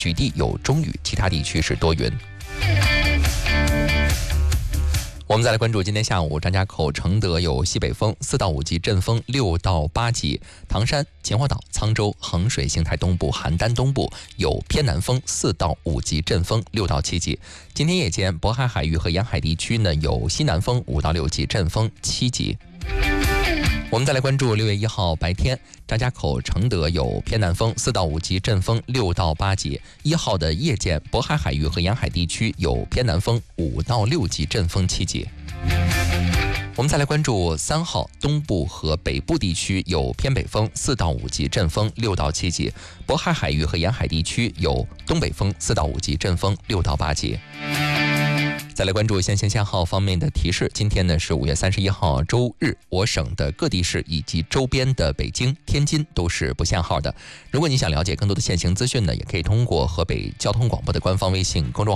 局地有中雨，其他地区是多云。我们再来关注今天下午，张家口、承德有西北风4到5级阵风，6到8级；唐山、秦皇岛、沧州、衡水、邢台东部、邯郸东部有偏南风4到5级阵风，6到7级。今天夜间，渤海海域和沿海地区呢有西南风5到6级阵风7级。我们再来关注6月1号白天，张家口、承德有偏南风4到5级阵风6到8级。1号的夜间，渤海海域和沿海地区有偏南风5到6级阵风7级。我们再来关注3号，东部和北部地区有偏北风4到5级阵风6到7级。渤海海域和沿海地区有东北风4到5级阵风6到8级。再来关注先行信号方面的提示，今天呢是5月31号周日，我省的各地市以及周边的北京、天津都是不限号的。如果你想了解更多的现行资讯呢，也可以通过河北交通广播的官方微信公众